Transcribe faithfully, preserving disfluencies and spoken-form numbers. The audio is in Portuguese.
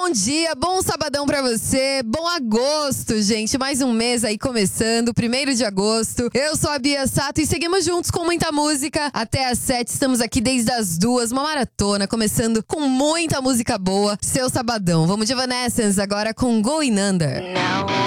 bom dia, bom sabadão pra você, bom agosto, gente. Mais um mês aí começando, primeiro de agosto. Eu sou a Bia Sato e seguimos juntos com muita música. Até às sete, estamos aqui desde as duas, uma maratona, começando com muita música boa. Seu sabadão. Vamos de Evanescence agora com Going Under. Now